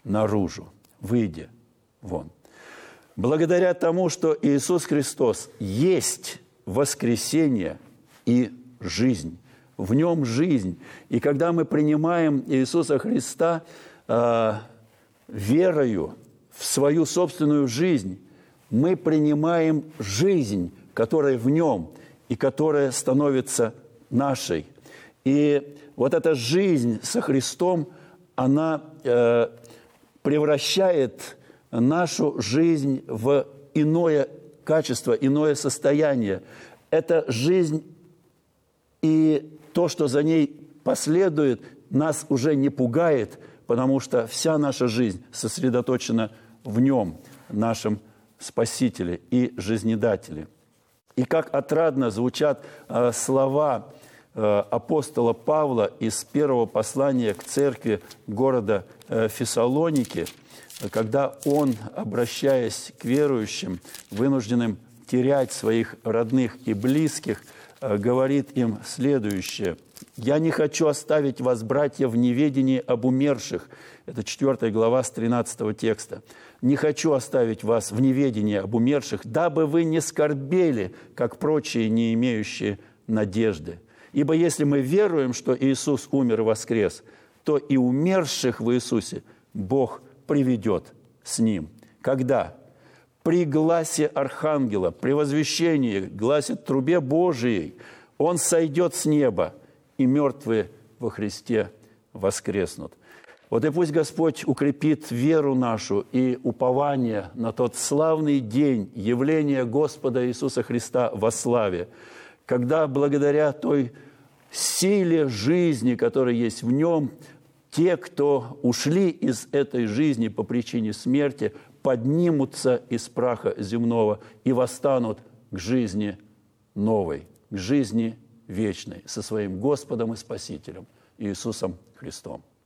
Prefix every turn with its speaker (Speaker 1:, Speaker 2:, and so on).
Speaker 1: наружу, выйди вон. Благодаря тому, что Иисус Христос есть воскресение и жизнь, в Нем жизнь. И когда мы принимаем Иисуса Христа верою в свою собственную жизнь, мы принимаем жизнь, которая в Нем и которая становится нашей. И вот эта жизнь со Христом, она превращает нашу жизнь в иное качество, иное состояние. Эта жизнь и то, что за ней последует, нас уже не пугает, потому что вся наша жизнь сосредоточена в Нем, нашем Спасителе и Жизнедателе. И как отрадно звучат слова апостола Павла из первого послания к церкви города Фессалоники, когда он, обращаясь к верующим, вынужденным терять своих родных и близких, говорит им следующее: «Я не хочу оставить вас, братья, в неведении об умерших». Это 4 глава с 13 текста. «Не хочу оставить вас в неведении об умерших, дабы вы не скорбели, как прочие, не имеющие надежды. Ибо если мы веруем, что Иисус умер и воскрес, то и умерших в Иисусе Бог приведет с Ним». Когда? При гласе архангела, при возвещении, гласе трубе Божией, Он сойдет с неба, и мертвые во Христе воскреснут. Вот и пусть Господь укрепит веру нашу и упование на тот славный день явления Господа Иисуса Христа во славе, когда благодаря той силе жизни, которая есть в Нем, те, кто ушли из этой жизни по причине смерти, поднимутся из праха земного и восстанут к жизни новой, к жизни вечной со своим Господом и Спасителем Иисусом Христом.